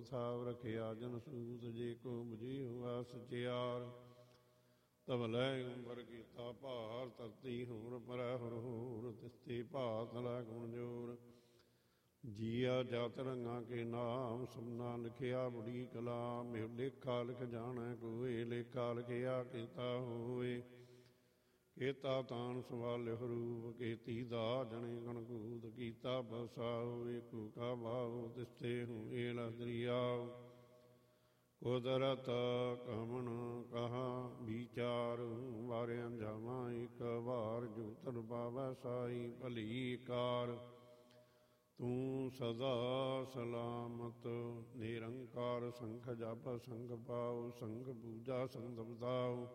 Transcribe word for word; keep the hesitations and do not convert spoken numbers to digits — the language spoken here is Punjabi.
ਥਾਵ ਰਖਿਆ ਜਨ ਸੂਤ ਜੇ ਕੋ ਬੁਝੀ ਹੋਆ ਸਚਿਆਰ ਤਵਲੇ ਉਮਰ ਕੀਤਾ ਭਾਰ ਧਰਤੀ ਹੋਰ ਪਰੈ ਹੋਰ ਹੋਰ ਤਿਸਤੇ ਭਾਤ ਲੈ ਗੁਣ ਜੋਰ ਜੀਆ ਜਾਤ ਰੰਗਾਂ ਕੇ ਨਾਮ ਸਭਨਾ ਲਿਖਿਆ ਬੜੀ ਕਲਾ ਮੇਰ ਲੇਖਾ ਲਿਖ ਜਾਣੈ ਕੋਏ ਲੇਖਾ ਲਿਖਿਆ ਕੀਤਾ ਹੋਏ ਕੀਤਾ ਤਾਨ ਸੰਭਾਲਿਓ ਰੂਪ ਕੀਤੀ ਦਾ ਜਣੇ ਗਣਗੂਤ ਕੀਤਾ ਬਸਾ ਹੋਏ ਕੂਕਾ ਬਾਹੂ ਤਿਸਤੇ ਹੋਏ ਲਦਰੀਆਉ ਕੁਦਰਤ ਕਮਨ ਕਹਾ ਵਿਚਾਰ ਵਾਰਿ ਅੰਜਾਮਾ ਇੱਕ ਵਾਰ ਜੋ ਤਨ ਪਾਵੈ ਸਾਈ ਭਲੀ ਕਾਰ ਤੂੰ ਸਦਾ ਸਲਾਮਤ ਨਿਰੰਕਾਰ ਸੰਖ ਜਪ ਸੰਗ ਪਾਉ ਸੰਗ ਪੂਜਾ ਸੰਗ ਬਤਾਉ